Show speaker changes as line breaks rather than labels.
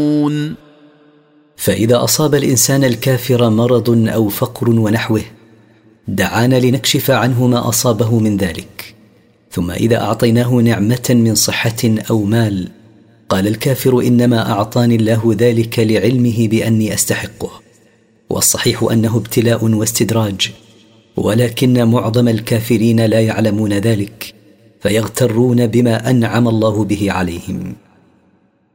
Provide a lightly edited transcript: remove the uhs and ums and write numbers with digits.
فإذا أصاب الإنسان الكافر مرض أو فقر ونحوه دعانا لنكشف عنه ما أصابه من ذلك، ثم إذا أعطيناه نعمة من صحة أو مال قال الكافر إنما أعطاني الله ذلك لعلمه بأني أستحقه، والصحيح أنه ابتلاء واستدراج، ولكن معظم الكافرين لا يعلمون ذلك فيغترون بما أنعم الله به عليهم.